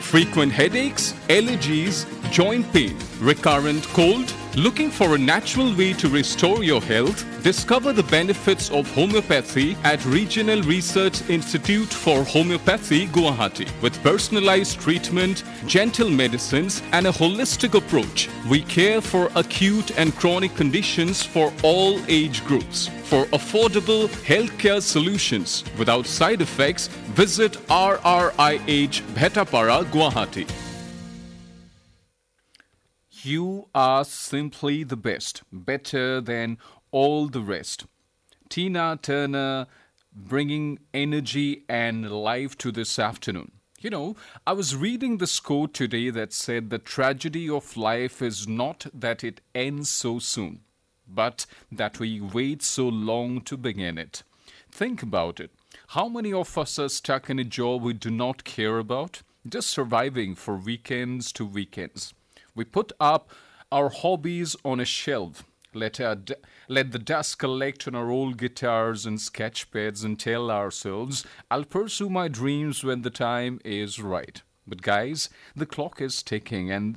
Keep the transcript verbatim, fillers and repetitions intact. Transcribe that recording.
Frequent headaches, allergies, joint pain, recurrent cold? Looking for a natural way to restore your health? Discover the benefits of homeopathy at Regional Research Institute for Homeopathy, Guwahati. With personalized treatment, gentle medicines, and a holistic approach, we care for acute and chronic conditions for all age groups. For affordable healthcare solutions without side effects, visit R R I H Bhetapara, Guwahati. You are simply the best, better than all the rest. Tina Turner bringing energy and life to this afternoon. You know, I was reading this quote today that said the tragedy of life is not that it ends so soon, but that we wait so long to begin it. Think about it. How many of us are stuck in a job we do not care about, just surviving for weekends to weekends? We put up our hobbies on a shelf, let, our d- let the dust collect on our old guitars and sketch pads and tell ourselves, I'll pursue my dreams when the time is right. But guys, the clock is ticking and